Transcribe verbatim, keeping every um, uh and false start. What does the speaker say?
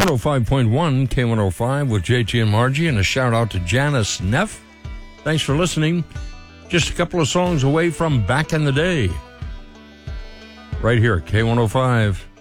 one oh five point one K one oh five with J T and Margie, and a shout out to Janice Neff. Thanks for listening. Just a couple of songs away from Back in the Day. Right here at K one oh five.